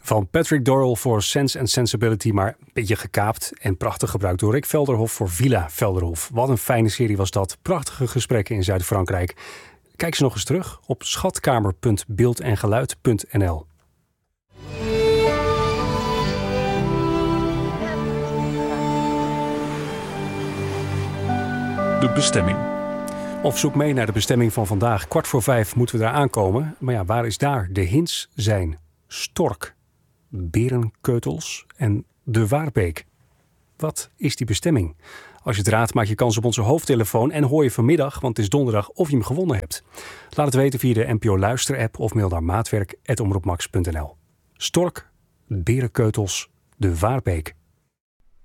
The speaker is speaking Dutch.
Van Patrick Doyle voor Sense and Sensibility, maar een beetje gekaapt en prachtig gebruikt door Rick Velderhof voor Villa Velderhof. Wat een fijne serie was dat. Prachtige gesprekken in Zuid-Frankrijk. Kijk ze nog eens terug op schatkamer.beeldengeluid.nl. De bestemming. Of zoek mee naar de bestemming van vandaag. 4:15 moeten we daar aankomen. Maar ja, waar is daar? De hints zijn Stork, Berenkeutels en de Waarbeek. Wat is die bestemming? Als je het raadt, maak je kans op onze hoofdtelefoon en hoor je vanmiddag, want het is donderdag, of je hem gewonnen hebt. Laat het weten via de NPO Luister-app of mail naar maatwerk@omroepmax.nl. Stork, Berenkeutels, de Waarbeek.